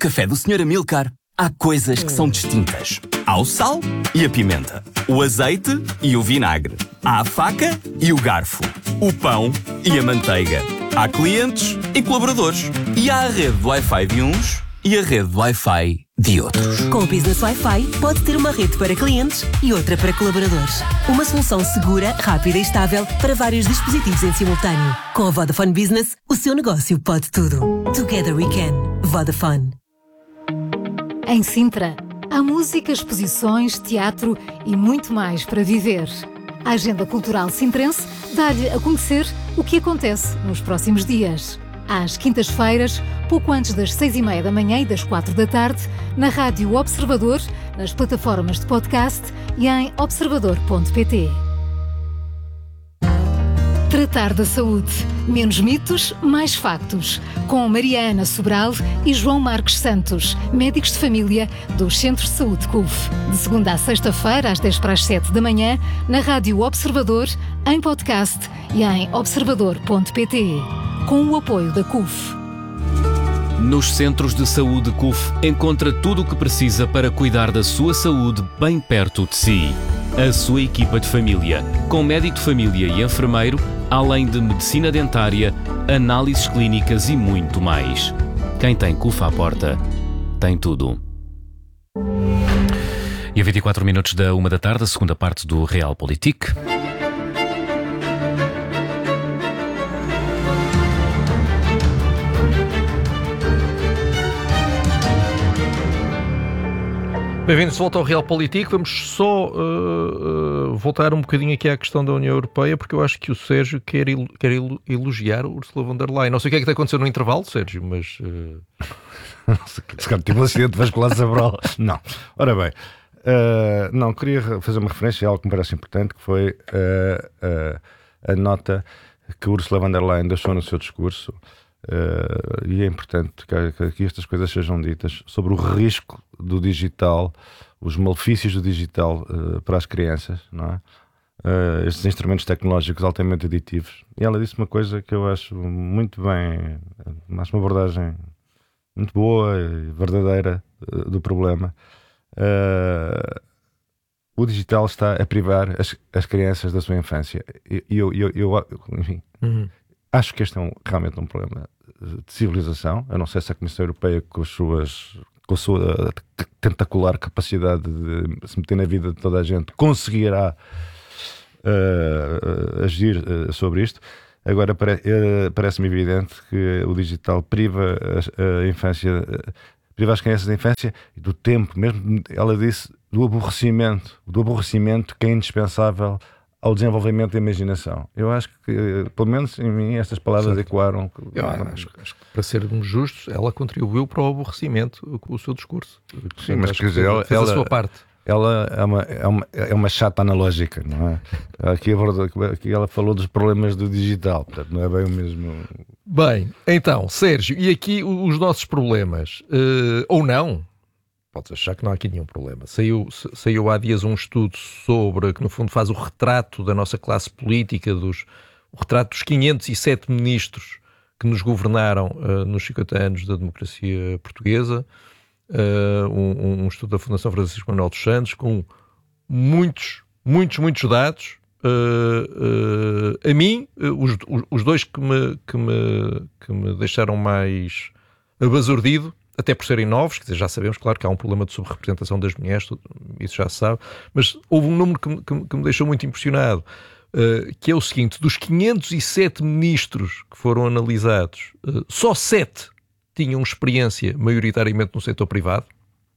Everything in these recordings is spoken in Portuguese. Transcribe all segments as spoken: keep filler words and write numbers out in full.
café do senhor Amilcar, há coisas que são distintas. Há o sal e a pimenta, o azeite e o vinagre, há a faca e o garfo, o pão e a manteiga. Há clientes e colaboradores. E há a rede de Wi-Fi de uns e a rede de Wi-Fi de outros. Com o Business Wi-Fi, pode ter uma rede para clientes e outra para colaboradores. Uma solução segura, rápida e estável para vários dispositivos em simultâneo. Com a Vodafone Business, o seu negócio pode tudo. Together we can. Vodafone. Em Sintra, há música, exposições, teatro e muito mais para viver. A Agenda Cultural Sintrense dá-lhe a conhecer o que acontece nos próximos dias. Às quintas-feiras, pouco antes das seis e meia da manhã e das quatro da tarde, na Rádio Observador, nas plataformas de podcast e em observador ponto pt. Tratar da saúde. Menos mitos, mais factos. Com Maria Ana Sobral e João Marcos Santos, médicos de família dos Centros de Saúde C U F. De segunda a sexta-feira, às dez para as sete da manhã, na Rádio Observador, em podcast e em observador ponto pt. Com o apoio da C U F. Nos Centros de Saúde C U F, encontra tudo o que precisa para cuidar da sua saúde bem perto de si. A sua equipa de família, com médico de família e enfermeiro, além de medicina dentária, análises clínicas e muito mais. Quem tem C U F à porta, tem tudo. E a vinte e quatro minutos da uma da tarde, a segunda parte do Realpolitik. Bem-vindos de volta ao Realpolitik. Vamos só uh, uh, voltar um bocadinho aqui à questão da União Europeia, porque eu acho que o Sérgio quer, il- quer il- elogiar o Ursula von der Leyen. Não sei o que é que está acontecendo no intervalo, Sérgio, mas... Uh... Se calhar tive um acidente vascular cerebral. Não. Ora bem, uh, não, queria fazer uma referência a algo que me parece importante, que foi uh, uh, a nota que Ursula von der Leyen deixou no seu discurso. Uh, e é importante que, que estas coisas sejam ditas sobre o risco do digital, os malefícios do digital uh, para as crianças, não é? Uh, estes instrumentos tecnológicos altamente aditivos. E ela disse uma coisa que eu acho muito bem, acho uma abordagem muito boa e verdadeira uh, do problema. Uh, o digital está a privar as, as crianças da sua infância. E eu, eu, eu, eu, enfim, uhum. Acho que este é um, realmente um problema de civilização. Eu não sei se a Comissão Europeia, com, as suas, com a sua tentacular capacidade de se meter na vida de toda a gente, conseguirá uh, agir uh, sobre isto. Agora, pare, uh, parece-me evidente que o digital priva a, a infância, uh, priva as crianças da infância e do tempo, mesmo, ela disse, do aborrecimento, do aborrecimento que é indispensável ao desenvolvimento da imaginação. Eu acho que, pelo menos em mim, estas palavras certo. ecoaram. Eu acho, acho que, para sermos justos, ela contribuiu para o aborrecimento com o seu discurso. Sim, mas quer dizer, ela fez ela, a sua parte. Ela é uma, é, uma, é uma chata analógica, não é? Aqui, aqui ela falou dos problemas do digital, portanto, não é bem o mesmo. Bem, então, Sérgio, e aqui os nossos problemas, uh, ou não? Podes achar que não há aqui nenhum problema. Saiu, saiu há dias um estudo sobre, que no fundo faz o retrato da nossa classe política, dos, o retrato dos quinhentos e sete ministros que nos governaram uh, nos cinquenta anos da democracia portuguesa. Uh, um, um estudo da Fundação Francisco Manuel dos Santos com muitos, muitos, muitos dados. Uh, uh, a mim, uh, os, os dois que me, que, me, que me deixaram mais abasurdido, até por serem novos, quer dizer, já sabemos, claro, que há um problema de subrepresentação das mulheres, isso já se sabe, mas houve um número que me, que, que me deixou muito impressionado, uh, que é o seguinte: dos quinhentos e sete ministros que foram analisados, uh, só sete tinham experiência maioritariamente no setor privado.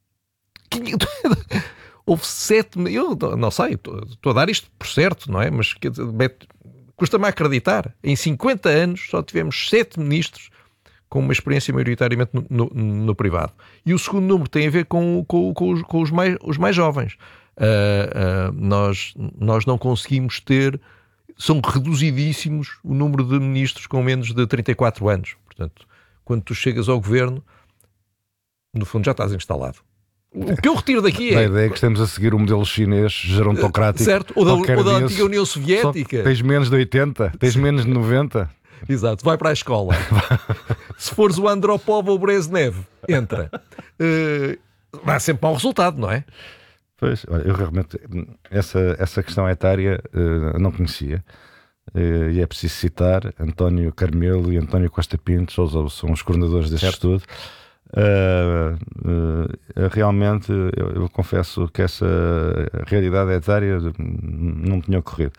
Houve sete, eu não sei, estou a dar isto por certo, não é? Mas custa-me a acreditar, em cinquenta anos só tivemos sete ministros com uma experiência maioritariamente no, no, no privado. E o segundo número tem a ver com, com, com, os, com os, mais, os mais jovens. Uh, uh, nós, nós não conseguimos ter... São reduzidíssimos o número de ministros com menos de trinta e quatro anos. Portanto, quando tu chegas ao governo, no fundo já estás instalado. O que eu retiro daqui é... A ideia é que estamos a seguir o modelo chinês gerontocrático. Certo, ou da, ou da antiga União Soviética. Tens menos de oitenta, tens menos de noventa. Exato, vai para a escola. Se fores o Andropov ou o Brezhnev, entra. Uh, dá sempre mau resultado, não é? Pois, eu realmente, essa, essa questão etária uh, não conhecia. Uh, e é preciso citar António Carmelo e António Costa Pinto, são, são os coordenadores deste certo. estudo. Uh, uh, realmente, eu, eu confesso que essa realidade etária não tinha ocorrido.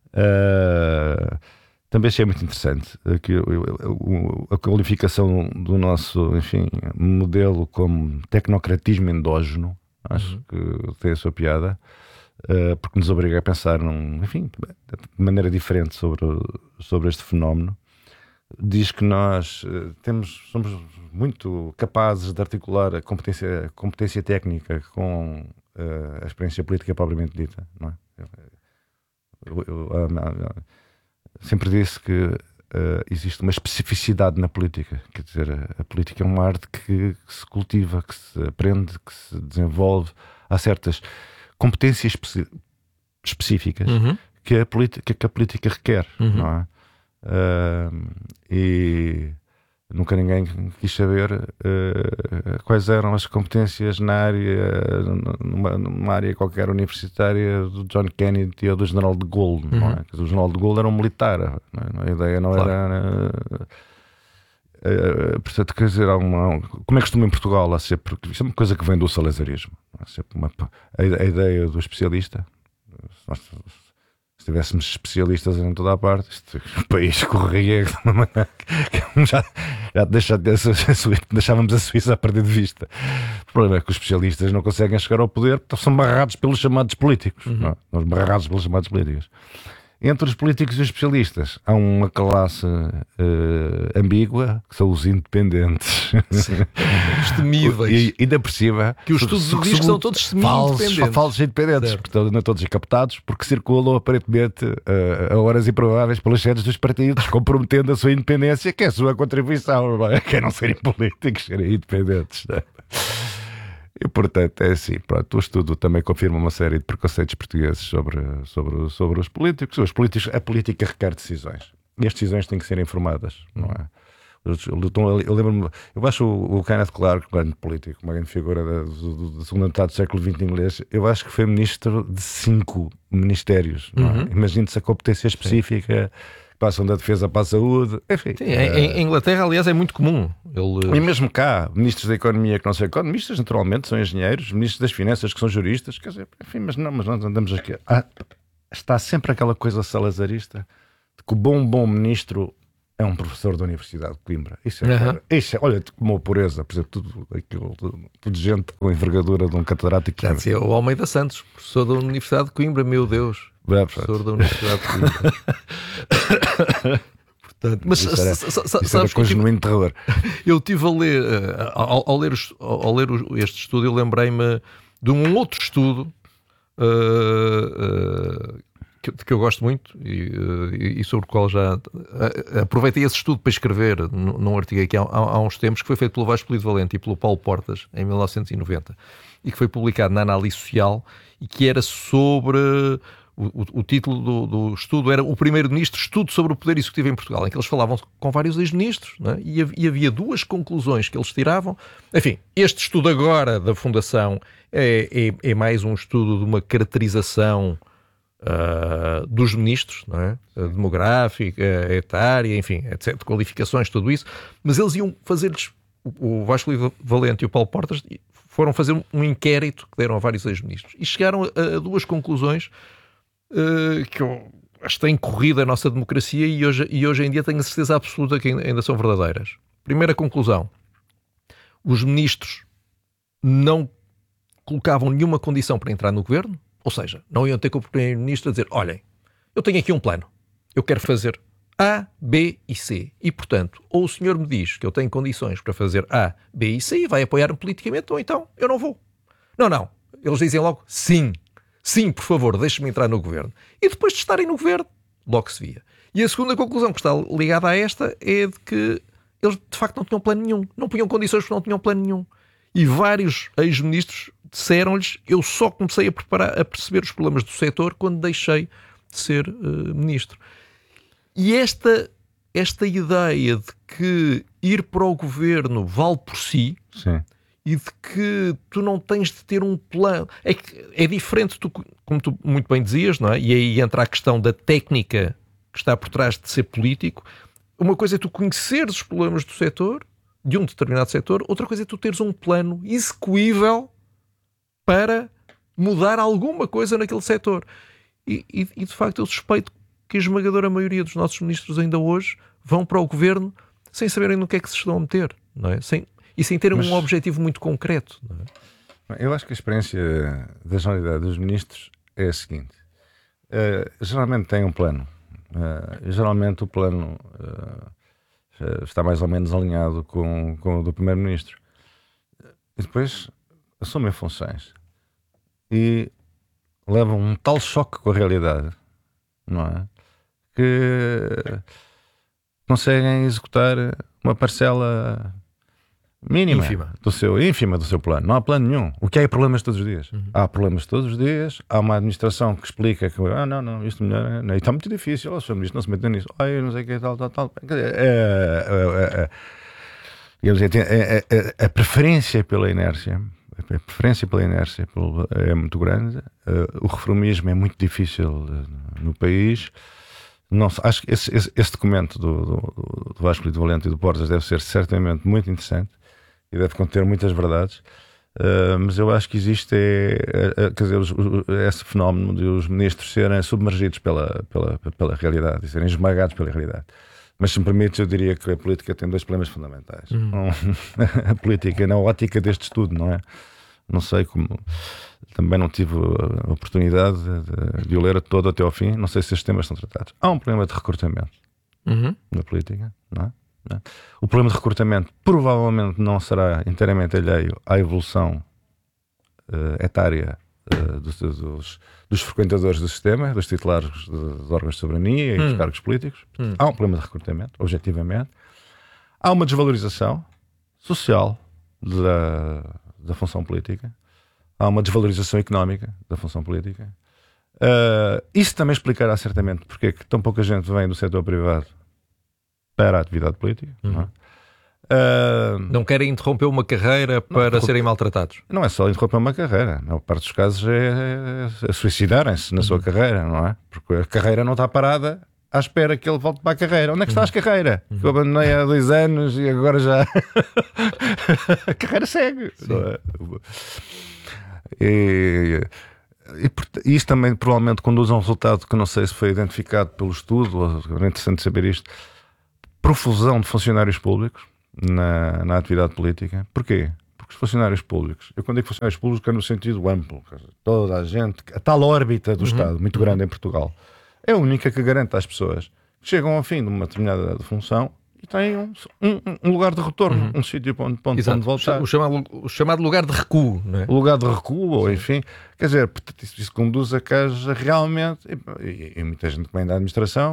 Uh, também achei muito interessante que eu, eu, a qualificação do nosso, enfim, modelo como tecnocratismo endógeno, acho uhum. que tem a sua piada, uh, porque nos obriga a pensar num, enfim, de maneira diferente sobre, sobre este fenómeno. Diz que nós uh, temos, somos muito capazes de articular a competência, a competência técnica com uh, a experiência política propriamente dita, não é? Eu, eu, eu, eu, eu sempre disse que uh, existe uma especificidade na política, quer dizer, a, a política é uma arte que, que se cultiva, que se aprende, que se desenvolve. Há certas competências especi- específicas uhum. que, a política, que a política requer, uhum. não é? Uh, e nunca ninguém quis saber uh, quais eram as competências na área, numa, numa área qualquer universitária do John Kennedy ou do General de Gaulle, uhum. não é? O General de Gaulle era um militar, não é? A ideia não claro. era. Uh, uh, portanto, quer dizer, há uma, como é costume em Portugal, há sempre, isso é uma coisa que vem do salazarismo, há sempre uma, a, a ideia do especialista. Nós, se tivéssemos especialistas em toda a parte, este, o país correria de uma maneira que já, já deixa, deixávamos a Suíça a perder de vista. O problema é que os especialistas não conseguem chegar ao poder porque são barrados pelos chamados políticos. Uhum. Não, não, barrados pelos chamados políticos. Entre os políticos e os especialistas há uma classe uh, ambígua, que são os independentes. Os temíveis. E ainda por cima, que os estudos dizem que são todos semi-independentes. Falsos independentes, portanto, não todos encapotados, porque circulam aparentemente uh, a horas improváveis pelas sedes dos partidos, comprometendo a sua independência, que é a sua contribuição, não é? Que é não serem políticos, serem independentes. Não é? E, portanto, é assim, pronto, o estudo também confirma uma série de preconceitos portugueses sobre, sobre, sobre os políticos. Os políticos. A política requer decisões. E as decisões têm que ser informadas, não é? Eu, eu lembro-me, eu acho o, o Kenneth Clarke, um grande político, uma grande figura da, do, do segundo metade do século vinte inglês, eu acho que foi ministro de cinco ministérios, não é? Uhum. Imagine-se a competência específica. Sim. Passam da defesa para a saúde, enfim. Sim, em, em Inglaterra, aliás, é muito comum. Ele... E mesmo cá, ministros da economia que não são economistas, naturalmente, são engenheiros, ministros das finanças que são juristas, quer dizer, enfim, mas não, mas nós andamos aqui. Ah, está sempre aquela coisa salazarista de que o bom, bom ministro é um professor da Universidade de Coimbra. Isso é, uhum. isso é olha, como a pureza, por exemplo, tudo, aquilo, tudo, tudo gente com a envergadura de um catedrático. Já dizia o Almeida Santos, professor da Universidade de Coimbra, meu Deus. É, professor da Universidade de Coimbra. Portanto, mas isso era, s- s- isso sabes que genuíno terror. Eu estive a ler, ao, ao ler, ao ler este estudo, eu lembrei-me de um outro estudo uh, uh, que, que eu gosto muito e, uh, e sobre o qual já uh, aproveitei esse estudo para escrever num, num artigo aqui há, há uns tempos, que foi feito pelo Vasco Polido Valente e pelo Paulo Portas em mil novecentos e noventa e que foi publicado na Análise Social e que era sobre... O, o, o título do, do estudo era o Primeiro-Ministro, Estudo sobre o Poder Executivo em Portugal, em que eles falavam com vários ex-ministros, não é? e, e havia duas conclusões que eles tiravam. Enfim, este estudo agora da Fundação é, é, é mais um estudo de uma caracterização uh, dos ministros, não é? Demográfica, etária, enfim, etcétera, qualificações, tudo isso, mas eles iam fazer-lhes, o, o Vasco Valente e o Paulo Portas foram fazer um inquérito que deram a vários ex-ministros e chegaram a, a duas conclusões Uh, que eu acho que têm corrido a nossa democracia e hoje, e hoje em dia tenho a certeza absoluta que ainda são verdadeiras. Primeira conclusão: os ministros não colocavam nenhuma condição para entrar no governo, ou seja, não iam ter com o primeiro-ministro a dizer: olhem, eu tenho aqui um plano, eu quero fazer A, B e C e, portanto, ou o senhor me diz que eu tenho condições para fazer A, B e C e vai apoiar-me politicamente, ou então eu não vou. Não, não. Eles dizem logo sim. Sim, por favor, deixe-me entrar no governo. E depois de estarem no governo, logo se via. E a segunda conclusão que está ligada a esta é de que eles de facto não tinham plano nenhum. Não punham condições porque não tinham plano nenhum. E vários ex-ministros disseram-lhes: eu só comecei a, preparar, a perceber os problemas do setor quando deixei de ser uh, ministro. E esta esta ideia de que ir para o governo vale por si. Sim. E de que tu não tens de ter um plano. É, que é diferente, tu, como tu muito bem dizias, não é? E aí entra a questão da técnica que está por trás de ser político. Uma coisa é tu conheceres os problemas do setor, de um determinado setor, outra coisa é tu teres um plano execuível para mudar alguma coisa naquele setor. E, e, e de facto eu suspeito que a esmagadora maioria dos nossos ministros ainda hoje vão para o governo sem saberem no que é que se estão a meter, não é? Sem... E sem ter Mas, um objetivo muito concreto. Não é? Eu acho que a experiência da generalidade dos ministros é a seguinte. Uh, geralmente tem um plano. Uh, geralmente o plano uh, está mais ou menos alinhado com, com o do primeiro-ministro. E depois assumem funções. E levam um tal choque com a realidade, não é? Que conseguem executar uma parcela... mínima ínfima. Do seu, ínfima do seu plano. Não há plano nenhum. O que é problemas todos os dias? Uhum. Há problemas todos os dias. Há uma administração que explica que ah, não, não, isto melhor, não, está muito difícil. O senhor ministro não se mete nisso. Ah, eu não sei o que, tal, tal, tal. É, é, é, é, é, a preferência pela inércia, a preferência pela inércia é muito grande. O reformismo é muito difícil no país. Não, acho que esse, esse, esse documento do, do, do Vasco Lido Valente e do Portas deve ser certamente muito interessante e deve conter muitas verdades, uh, mas eu acho que existe é, é, quer dizer, os, esse fenómeno de os ministros serem submergidos pela, pela, pela realidade e serem esmagados pela realidade. Mas se me permites, eu diria que a política tem dois problemas fundamentais. Uhum. Um, a política na ótica deste estudo, não é? Não sei como... Também não tive a oportunidade de, de o ler todo até ao fim. Não sei se estes temas são tratados. Há um problema de recrutamento uhum. na política, não é? Não é? O problema de recrutamento provavelmente não será inteiramente alheio à evolução uh, etária uh, dos, dos, dos frequentadores do sistema, dos titulares dos órgãos de soberania e hum. dos cargos políticos. Hum. Há um problema de recrutamento, objetivamente. Há uma desvalorização social da, da função política. Há uma desvalorização económica da função política. Uh, isso também explicará certamente porque é que tão pouca gente vem do setor privado para a atividade política. Uhum. Não, é? uh, não querem interromper uma carreira para não, serem maltratados. Não é só interromper uma carreira. A maior parte dos casos é, é, é suicidarem-se na uhum. sua carreira, não é? Porque a carreira não está parada à espera que ele volte para a carreira. Onde é que está a carreira? Uhum. Que eu abandonei há dois anos e agora já... a carreira segue. Não é? E, e isto também provavelmente conduz a um resultado que não sei se foi identificado pelo estudo, é interessante saber isto: profusão de funcionários públicos na, na atividade política. Porquê? Porque os funcionários públicos, eu quando digo funcionários públicos é no sentido amplo, toda a gente, a tal órbita do uhum. Estado muito grande em Portugal, é a única que garante às pessoas que chegam ao fim de uma determinada função e têm um, um, um lugar de retorno, uhum. um sítio para onde, onde, onde voltar. O chamado, o chamado lugar de recuo, não é? O lugar de recuo, ou enfim, quer dizer, isso conduz a que haja realmente, e, e, e muita gente que vem da administração